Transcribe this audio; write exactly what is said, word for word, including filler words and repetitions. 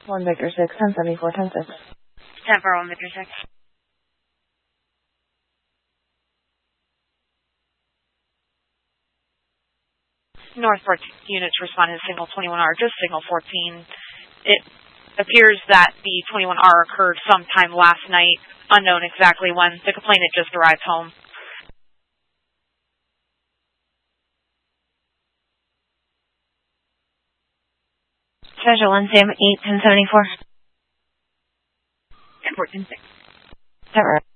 one Victor six, ten seventy-four, ten six. ten four, one Victor six. Northport units responded to signal twenty-one R, just signal fourteen. It appears that the twenty-one R occurred sometime last night, unknown exactly when. The complainant just arrived home. Treasure one Sam eight ten seventy four. ten fourteen six. Never.